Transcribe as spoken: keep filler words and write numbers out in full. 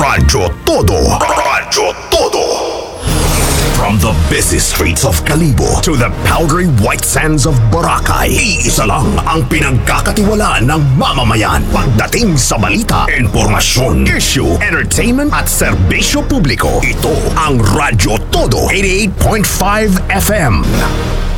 Radyo Todo. Radyo Todo. From the busy streets of Kalibo to the powdery white sands of Boracay, iisa lang ang pinagkakatiwalaan ng mamamayan pagdating sa balita, informasyon, issue, entertainment at serbisyo publiko. Ito ang Radyo Todo eighty-eight point five F M.